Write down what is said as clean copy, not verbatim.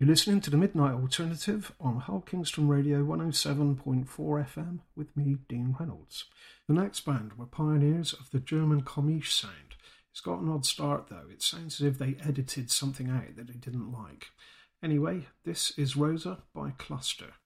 You're listening to the Midnight Alternative on Hull Kingston Radio 107.4 FM with me, Dean Reynolds. The next band were pioneers of the German Komisch sound. It's got an odd start though. It sounds as if they edited something out that they didn't like. Anyway, this is Rosa by Cluster.